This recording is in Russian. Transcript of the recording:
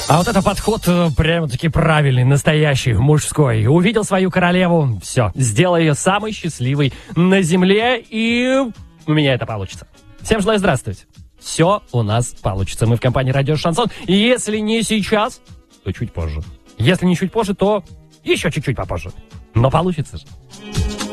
А вот это подход прямо-таки правильный, настоящий, мужской. Увидел свою королеву, все, сделай ее самой счастливой на земле, и у меня это получится. Всем желаю здравствовать. Все у нас получится. Мы в компании «Радио Шансон». И если не сейчас, то чуть позже. Если не чуть позже, то еще чуть-чуть попозже. Но получится же.